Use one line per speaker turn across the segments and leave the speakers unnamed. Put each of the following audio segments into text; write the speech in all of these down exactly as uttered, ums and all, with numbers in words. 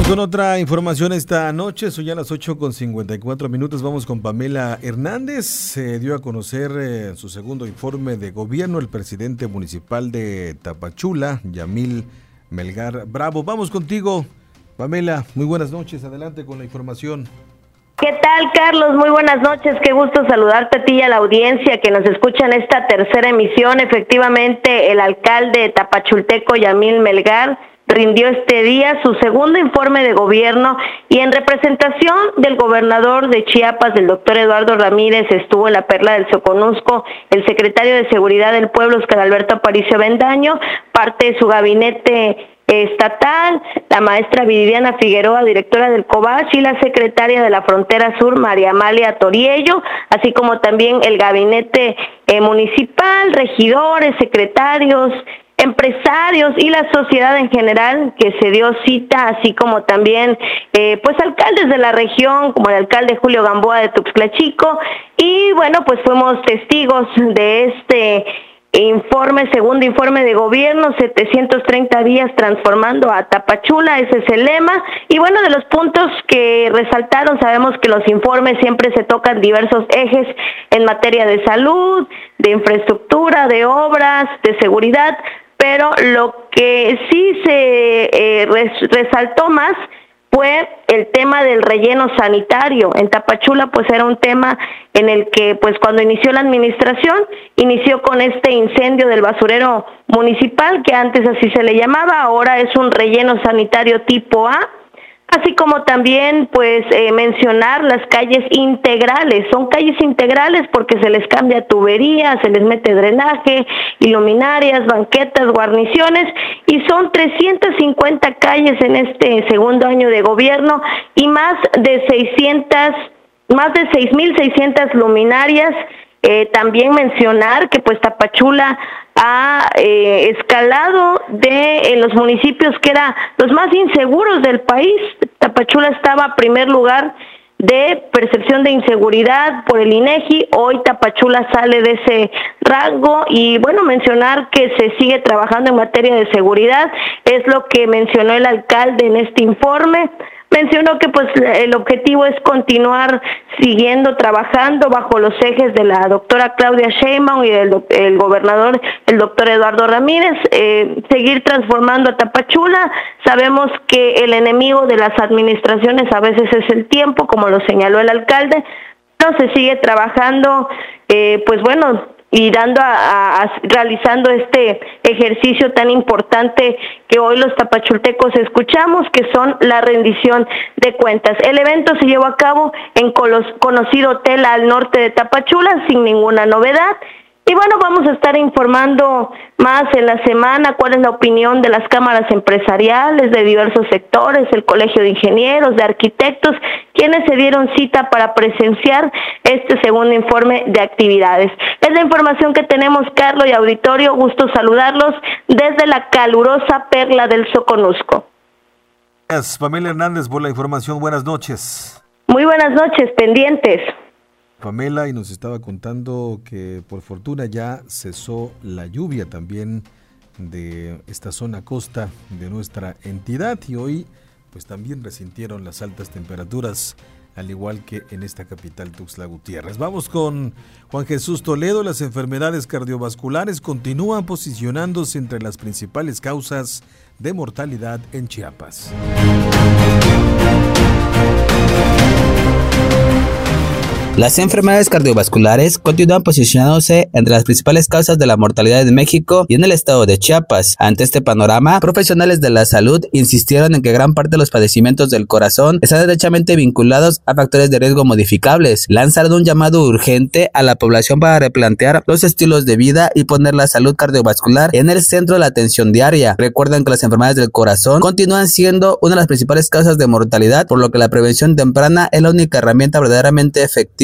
Vamos con otra información esta noche, son ya las ocho con cincuenta y cuatro minutos, vamos con Pamela Hernández. Se dio a conocer eh, su segundo informe de gobierno el presidente municipal de Tapachula, Yamil Melgar Bravo. Vamos contigo, Pamela, muy buenas noches, adelante con la información.
¿Qué tal, Carlos? Muy buenas noches, qué gusto saludarte a ti y a la audiencia que nos escucha en esta tercera emisión. Efectivamente, el alcalde tapachulteco Yamil Melgar rindió este día su segundo informe de gobierno y en representación del gobernador de Chiapas, del doctor Eduardo Ramírez, estuvo en la Perla del Soconusco el secretario de Seguridad del Pueblo, Oscar Alberto Aparicio Bendaño, parte de su gabinete estatal, la maestra Viridiana Figueroa, directora del COBACH, y la secretaria de la Frontera Sur, María Amalia Toriello, así como también el gabinete eh, municipal, regidores, secretarios, empresarios y la sociedad en general que se dio cita, así como también eh, pues alcaldes de la región, como el alcalde Julio Gamboa de Tuxtla Chico, y bueno, pues fuimos testigos de este informe, segundo informe de gobierno, setecientos treinta días transformando a Tapachula, ese es el lema. Y bueno, de los puntos que resaltaron, sabemos que los informes siempre se tocan diversos ejes en materia de salud, de infraestructura, de obras, de seguridad, pero lo que sí se eh, res, resaltó más fue el tema del relleno sanitario. En Tapachula pues era un tema en el que pues cuando inició la administración, inició con este incendio del basurero municipal, que antes así se le llamaba, ahora es un relleno sanitario tipo A, así como también pues eh, mencionar las calles integrales. Son calles integrales porque se les cambia tubería, se les mete drenaje, iluminarias, banquetas, guarniciones, y son trescientas cincuenta calles en este segundo año de gobierno y más de seiscientas, más de seis mil seiscientas luminarias. Eh, también mencionar que pues Tapachula ha eh, escalado de en los municipios que eran los más inseguros del país. Tapachula estaba a primer lugar de percepción de inseguridad por el INEGI, hoy Tapachula sale de ese rango. Y bueno, mencionar que se sigue trabajando en materia de seguridad, es lo que mencionó el alcalde en este informe. Mencionó que pues el objetivo es continuar siguiendo trabajando bajo los ejes de la doctora Claudia Sheinbaum y del el gobernador, el doctor Eduardo Ramírez, eh, seguir transformando a Tapachula. Sabemos que el enemigo de las administraciones a veces es el tiempo, como lo señaló el alcalde, pero se sigue trabajando, eh, pues bueno, y dando a, a, a realizando este ejercicio tan importante que hoy los tapachultecos escuchamos, que son la rendición de cuentas. El evento se llevó a cabo en colos, conocido hotel al norte de Tapachula, sin ninguna novedad. Y bueno, vamos a estar informando más en la semana cuál es la opinión de las cámaras empresariales de diversos sectores, el Colegio de Ingenieros, de Arquitectos, quienes se dieron cita para presenciar este segundo informe de actividades. Es la información que tenemos, Carlos y auditorio, gusto saludarlos desde la calurosa Perla del Soconusco.
Gracias, Pamela Hernández, por la información. Buenas noches.
Muy buenas noches, pendientes.
Pamela, y nos estaba contando que por fortuna ya cesó la lluvia también de esta zona costa de nuestra entidad, y hoy pues también resintieron las altas temperaturas, al igual que en esta capital Tuxtla Gutiérrez. Vamos con Juan Jesús Toledo. Las enfermedades cardiovasculares continúan posicionándose entre las principales causas de mortalidad en Chiapas.
Las enfermedades cardiovasculares continúan posicionándose entre las principales causas de la mortalidad en México y en el estado de Chiapas. Ante este panorama, profesionales de la salud insistieron en que gran parte de los padecimientos del corazón están derechamente vinculados a factores de riesgo modificables. Lanzaron un llamado urgente a la población para replantear los estilos de vida y poner la salud cardiovascular en el centro de la atención diaria. Recuerden que las enfermedades del corazón continúan siendo una de las principales causas de mortalidad, por lo que la prevención temprana es la única herramienta verdaderamente efectiva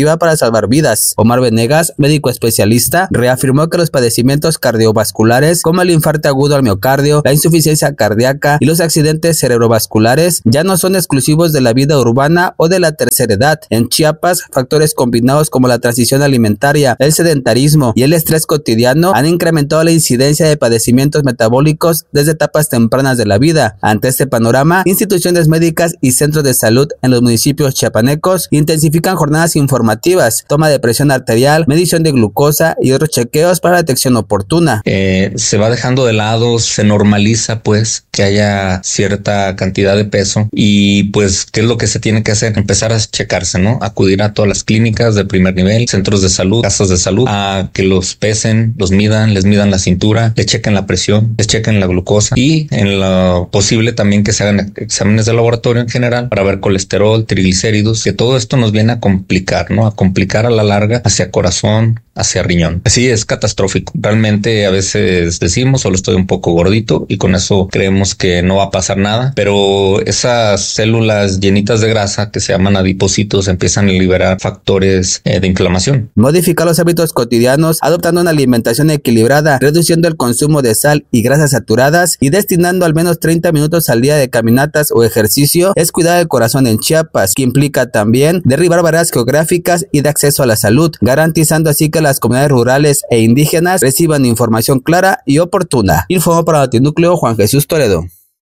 efectiva para salvar vidas. Omar Venegas, médico especialista, reafirmó que los padecimientos cardiovasculares como el infarto agudo al miocardio, la insuficiencia cardíaca y los accidentes cerebrovasculares ya no son exclusivos de la vida urbana o de la tercera edad. En Chiapas, factores combinados como la transición alimentaria, el sedentarismo y el estrés cotidiano han incrementado la incidencia de padecimientos metabólicos desde etapas tempranas de la vida. Ante este panorama, instituciones médicas y centros de salud en los municipios chiapanecos intensifican jornadas informativas, toma de presión arterial, medición de glucosa y otros chequeos para la detección oportuna.
Eh, se va dejando de lado, se normaliza pues que haya cierta cantidad de peso y pues ¿qué es lo que se tiene que hacer? Empezar a checarse, ¿no? Acudir a todas las clínicas de primer nivel, centros de salud, casas de salud, a que los pesen, los midan, les midan la cintura, les chequen la presión, les chequen la glucosa y en lo posible también que se hagan exámenes de laboratorio en general para ver colesterol, triglicéridos, que todo esto nos viene a complicar, ¿no? A complicar a la larga hacia corazón, hacia riñón. Así es catastrófico. Realmente a veces decimos solo estoy un poco gordito y con eso creemos que no va a pasar nada, pero esas células llenitas de grasa que se llaman adipocitos empiezan a liberar factores eh, de inflamación.
Modificar los hábitos cotidianos adoptando una alimentación equilibrada, reduciendo el consumo de sal y grasas saturadas y destinando al menos treinta minutos al día de caminatas o ejercicio es cuidar el corazón en Chiapas, que implica también derribar barreras geográficas y de acceso a la salud, garantizando así que las comunidades rurales e indígenas reciban información clara y oportuna. Informó para Notinúcleo Juan Jesús Toledo.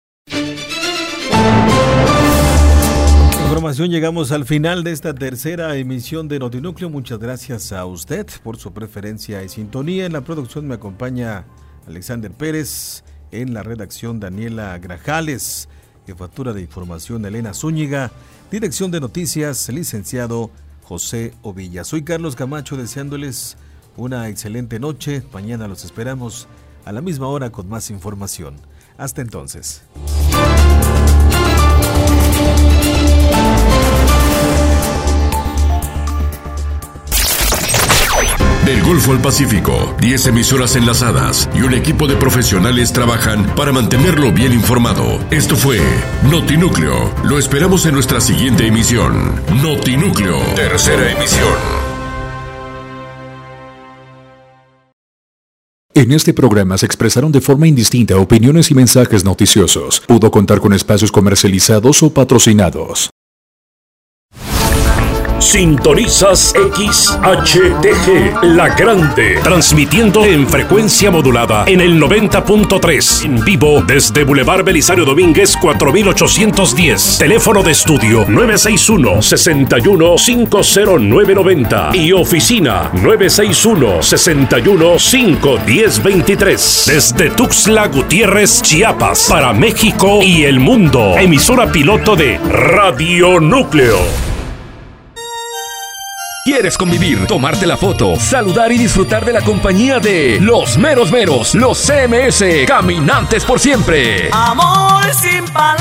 Información, llegamos al final de esta tercera emisión de Notinúcleo. Muchas gracias a usted por su preferencia y sintonía. En la producción me acompaña Alexander Pérez, en la redacción Daniela Grajales, jefatura de información Elena Zúñiga, dirección de noticias licenciado José Ovilla. Soy Carlos Camacho deseándoles una excelente noche. Mañana los esperamos a la misma hora con más información. Hasta entonces.
Del Golfo al Pacífico, diez emisoras enlazadas y un equipo de profesionales trabajan para mantenerlo bien informado. Esto fue Notinúcleo. Lo esperamos en nuestra siguiente emisión. Notinúcleo, tercera emisión. En este programa se expresaron de forma indistinta opiniones y mensajes noticiosos. Pudo contar con espacios comercializados o patrocinados.
Sintonizas X H T G, La Grande, transmitiendo en frecuencia modulada en el noventa punto tres, en vivo desde Boulevard Belisario Domínguez cuatro mil ochocientos diez, teléfono de estudio nueve seis uno, seis uno cinco cero nueve nueve cero y oficina nueve seis uno, seis uno cinco uno cero dos tres, desde Tuxtla Gutiérrez, Chiapas, para México y el mundo, emisora piloto de Radio Núcleo.
¿Quieres convivir, tomarte la foto, saludar y disfrutar de la compañía de los meros meros, los C M S, caminantes por siempre?
Amor sin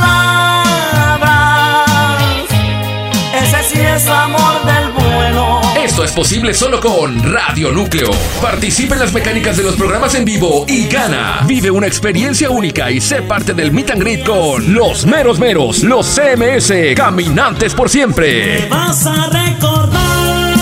palabras, ese sí es amor del bueno.
Esto es posible solo con Radio Núcleo. Participa en las mecánicas de los programas en vivo y gana. Vive una experiencia única y sé parte del meet and greet con los meros meros, los C M S, caminantes por siempre.
Me vas a recordar.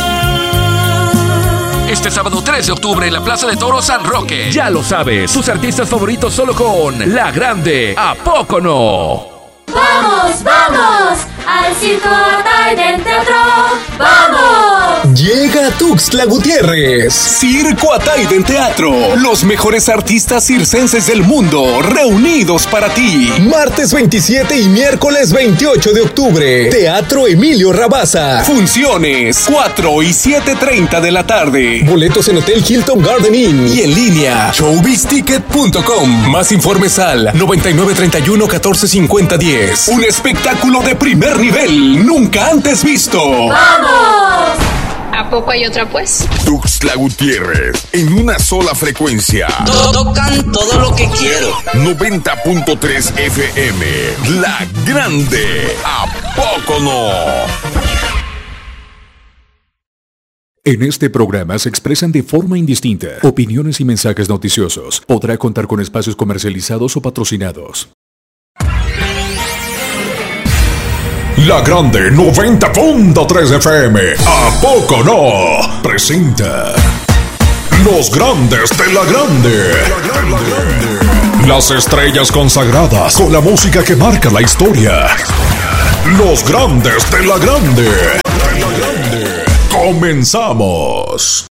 Este sábado tres de octubre en la Plaza de Toros San Roque. Ya lo sabes, tus artistas favoritos solo con La Grande. ¿A poco no?
¡Vamos, vamos! ¡Al Circo Ataide Teatro! ¡Vamos!
Llega Tuxtla Gutiérrez. Circo Ataide Teatro. Los mejores artistas circenses del mundo reunidos para ti. Martes veintisiete y miércoles veintiocho de octubre. Teatro Emilio Rabasa. Funciones cuatro y siete treinta de la tarde. Boletos en Hotel Hilton Garden Inn y en línea showbiz ticket punto com. Más informes al noventa y nueve treinta y uno catorce cincuenta diez. Un espectáculo de primer nivel nunca antes visto.
¡Vamos! ¿A poco hay otra pues?
Tuxtla Gutiérrez, en una sola frecuencia.
Tocan todo lo que quiero.
noventa punto tres F M. La Grande. ¿A poco no? En este programa se expresan de forma indistinta opiniones y mensajes noticiosos. Podrá contar con espacios comercializados o patrocinados. La Grande noventa punto tres F M. ¿A poco no? Presenta Los Grandes de la Grande. Las estrellas consagradas con la música que marca la historia. Los Grandes de la Grande. Comenzamos.